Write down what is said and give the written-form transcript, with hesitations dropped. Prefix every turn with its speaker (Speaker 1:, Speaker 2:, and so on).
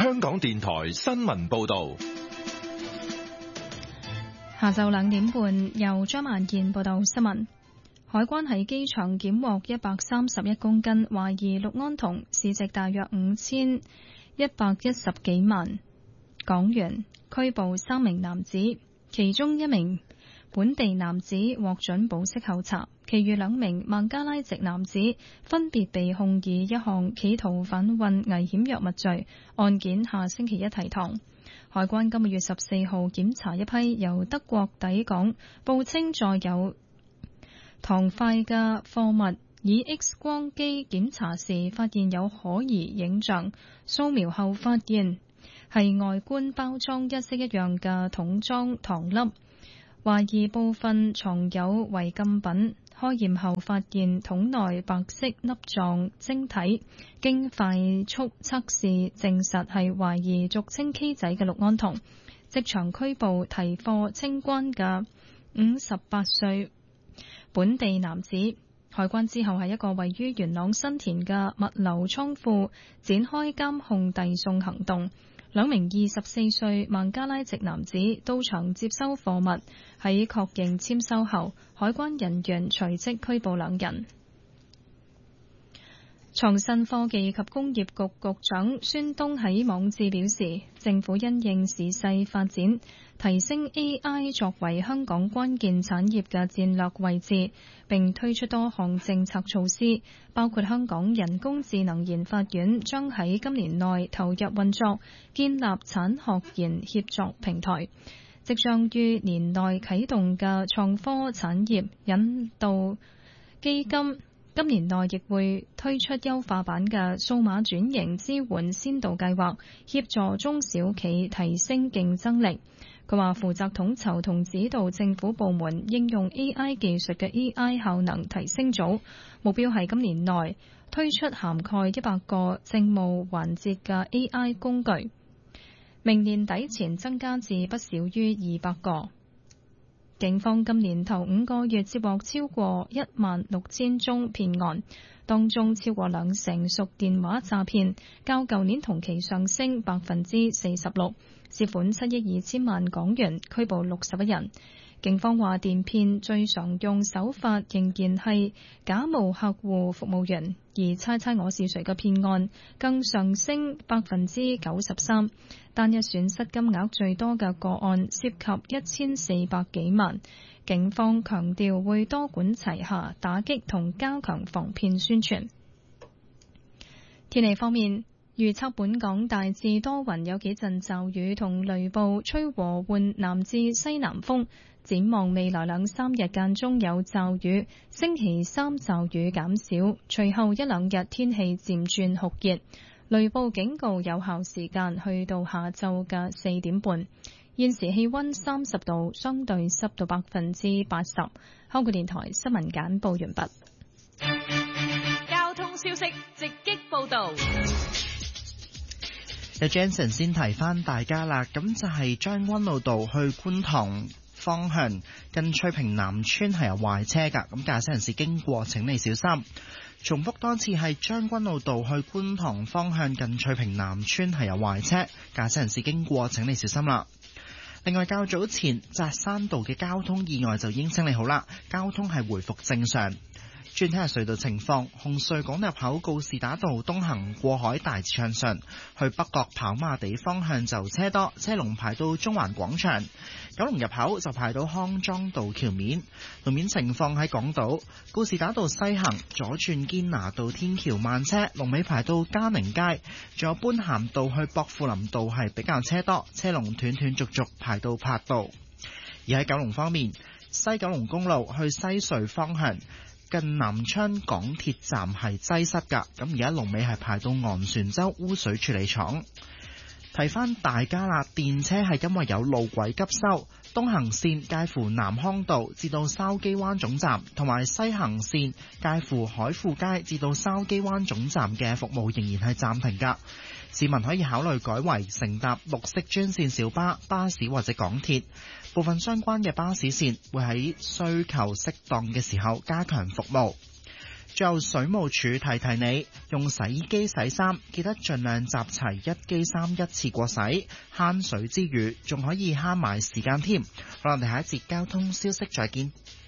Speaker 1: 香港電台新聞報道。
Speaker 2: 下晝2點半，由張萬健報道新聞。海關喺機場檢獲131公斤懷疑氯胺酮，市值大約5110幾萬港元，拘捕3名男子，其中1名本地男子獲准保釋候查，其餘2名孟加拉籍男子分別被控以一項企圖販運危險藥物罪，案件下星期一提堂。海關今個月14號檢查一批由德國抵港，報稱載有糖塊嘅貨物，以 X 光機檢查時發現有可疑影像，掃描後發現係外觀包裝一式一樣嘅桶裝糖粒，懷疑部分藏有違禁品。開驗後發現桶內白色粒狀晶體，經快速測試證實係懷疑俗稱 K 仔嘅氯胺酮，即場拘捕提貨清關嘅58歲本地男子。海關之後喺一個位於元朗新田嘅物流倉庫展開監控遞送行動。2名24歲孟加拉籍男子到場接收貨物，喺確認簽收後，海關人員隨即拘捕2人。創新科技及工業局局長孫東喺網誌表示，政府因應時勢發展，提升 AI 作為香港關鍵產業嘅戰略位置，並推出多項政策措施，包括香港人工智能研發院將喺今年內投入運作，建立產學研協作平台，即將於年內啟動嘅創科產業引導基金。今年內亦會推出優化版嘅數碼轉型支援先導計劃，協助中小企提升競爭力。佢話負責統籌同指導政府部門應用 AI 技術嘅 AI 效能提升組，目標係今年內推出涵蓋100個政務環節嘅 AI 工具，明年底前增加至不少於200個。警方今年頭5個月接獲超過16000宗騙案，當中超過20%屬電話詐騙，較舊年同期上升46%，涉款7億2千萬港元，拘捕61人。警方話電騙最常用手法仍然係假冒客戶服務員，而猜猜我是誰嘅騙案更上升93%，單日損失金額最多嘅個案涉及1400幾萬。警方強調會多管齊下，打擊同加強防騙宣傳。天氣方面，預測本港大致多雲，有幾陣驟雨同雷暴，吹和緩南至西南風。展望未來2-3日間中有驟雨，星期3驟雨減少，隨後1-2日天氣漸轉酷熱，雷暴警告有效時間去到下晝嘅4點半。現時氣溫30度，相對濕度80%。香港電台新聞簡報完畢。
Speaker 3: 交通消息直擊報道。
Speaker 4: 有 Jensen 先提翻大家啦，咁就係將軍澳道去觀塘方向近翠屏南村係有壞車㗎，咁駕駛人士經過請你小心。重複多次，係將軍澳道去觀塘方向近翠屏南村係有壞車，駕駛人士經過請你小心啦。另外，較早前扎山道嘅交通意外就已經清理好啦，交通係回復正常。轉睇下隧道情況，紅隧港入口告士打道東行過海大致暢順，去北角跑馬地方向就車多，車龍排到中環廣場。九龍入口就排到康莊道橋面。路面情況喺港島告士打道西行左轉堅拿道天橋慢車，龍尾排到嘉寧街。仲有般咸道去薄扶林道係比較車多，車龍斷斷續續排到柏道。而喺九龍方面，西九龍公路去西隧方向近南昌港鐵站係擠塞㗎，咁而家龍尾係排到昂船洲污水處理廠。提翻大家啦，電車係因為有路軌急修，東行線介乎南康道至到筲箕灣總站，同埋西行線介乎海富街至到筲箕灣總站嘅服務仍然係暫停㗎。市民可以考慮改為乘搭綠色專線小巴、巴士或者港鐵。部分相關嘅巴士線會喺需求適當嘅時候加強服務。 最後水務署提提你，用洗衣機洗衫，記得盡量集齊一機衫一次過洗，慳水之餘，仲可以慳埋時間添。好啦，我哋下一節交通消息再見。